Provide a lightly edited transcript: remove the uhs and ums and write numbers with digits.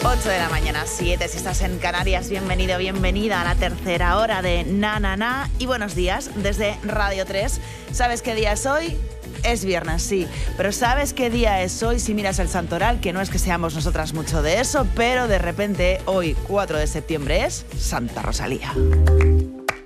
8 de la mañana, 7 si estás en Canarias. Bienvenido, bienvenida a la tercera hora de Na Na Na. Y buenos días desde Radio 3. ¿Sabes qué día es hoy? Es viernes, sí. Pero ¿sabes qué día es hoy si miras el santoral? Que no es que seamos nosotras mucho de eso, pero de repente hoy, 4 de septiembre, es Santa Rosalía.